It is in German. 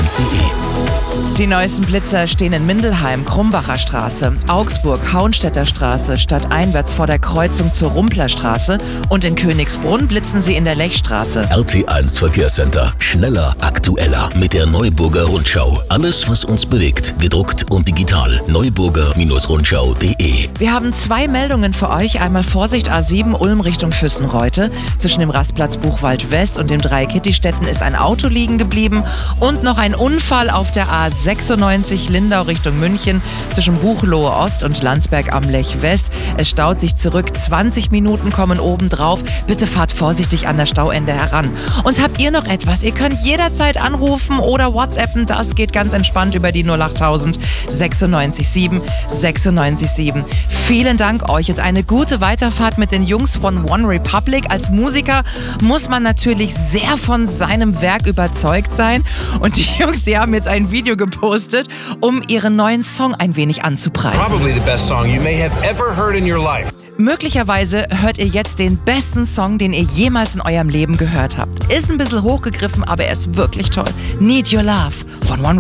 radio1.de. Die neuesten Blitzer stehen in Mindelheim, Krumbacher Straße, Augsburg, Hauenstädter Straße, stadteinwärts vor der Kreuzung zur Rumpler Straße und in Königsbrunn blitzen sie in der Lechstraße. RT1 Verkehrscenter. Schneller, aktueller mit der Neuburger Rundschau. Alles, was uns bewegt. Gedruckt und digital. Neuburger-Rundschau.de. Wir haben 2 Meldungen für euch. Einmal Vorsicht A7 Ulm Richtung Füssenreute. Zwischen dem Rastplatz Buchwald West und dem Dreieck-Kittistetten ist ein Auto liegen geblieben. Und noch ein Unfall auf der A96 Lindau Richtung München zwischen Buchloe Ost und Landsberg am Lech West. Es staut sich zurück. 20 Minuten kommen oben drauf. Bitte fahrt vorsichtig an der Stauende heran. Und habt ihr noch etwas? Ihr könnt jederzeit anrufen oder WhatsAppen. Das geht ganz entspannt über die 08000 96 7 96 7. Vielen Dank euch und eine gute Weiterfahrt mit den Jungs von One Republic. Als Musiker muss man natürlich sehr von seinem Werk überzeugt sein. Und die Jungs, die haben jetzt ein Video gepostet, um ihren neuen Song ein wenig anzupreisen. Probably the best song you may have ever heard in your life. Möglicherweise hört ihr jetzt den besten Song, den ihr jemals in eurem Leben gehört habt. Ist ein bisschen hochgegriffen, aber er ist wirklich toll. Need Your Love von One